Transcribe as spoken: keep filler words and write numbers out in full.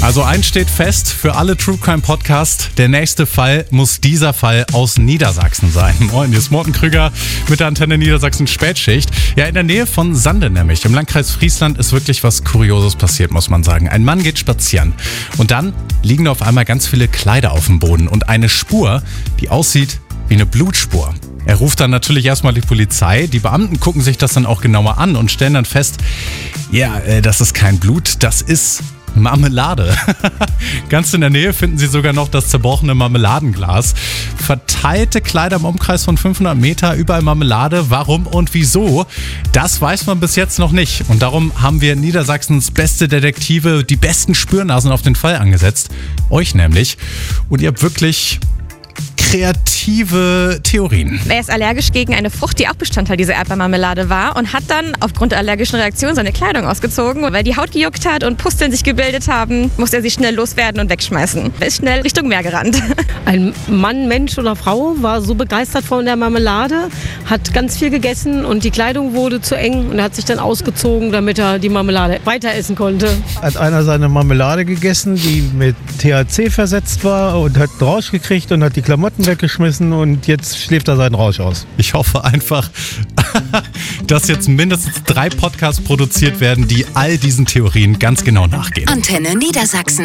Also eins steht fest für alle True Crime Podcasts, der nächste Fall muss dieser Fall aus Niedersachsen sein. Moin, hier ist Morten Krüger mit der Antenne Niedersachsen Spätschicht. Ja, in der Nähe von Sande nämlich, im Landkreis Friesland, ist wirklich was Kurioses passiert, muss man sagen. Ein Mann geht spazieren und dann liegen auf einmal ganz viele Kleider auf dem Boden und eine Spur, die aussieht wie eine Blutspur. Er ruft dann natürlich erstmal die Polizei. Die Beamten gucken sich das dann auch genauer an und stellen dann fest, ja, äh, das ist kein Blut, das ist Marmelade. Ganz in der Nähe finden sie sogar noch das zerbrochene Marmeladenglas. Verteilte Kleider im Umkreis von fünfhundert Meter, überall Marmelade. Warum und wieso? Das weiß man bis jetzt noch nicht. Und darum haben wir Niedersachsens beste Detektive, die besten Spürnasen auf den Fall angesetzt. Euch nämlich. Und ihr habt wirklich kreative Theorien. Er ist allergisch gegen eine Frucht, die auch Bestandteil dieser Erdbeermarmelade war und hat dann aufgrund der allergischen Reaktion seine Kleidung ausgezogen. Weil die Haut gejuckt hat und Pusteln sich gebildet haben, musste er sie schnell loswerden und wegschmeißen. Er ist schnell Richtung Meer gerannt. Ein Mann, Mensch oder Frau war so begeistert von der Marmelade, hat ganz viel gegessen und die Kleidung wurde zu eng und er hat sich dann ausgezogen, damit er die Marmelade weiter essen konnte. Hat einer seine Marmelade gegessen, die mit T H C versetzt war und hat einen Rausch gekriegt und hat die Klamotten weggeschmissen und jetzt schläft er seinen Rausch aus. Ich hoffe einfach, dass jetzt mindestens drei Podcasts produziert werden, die all diesen Theorien ganz genau nachgehen. Antenne Niedersachsen.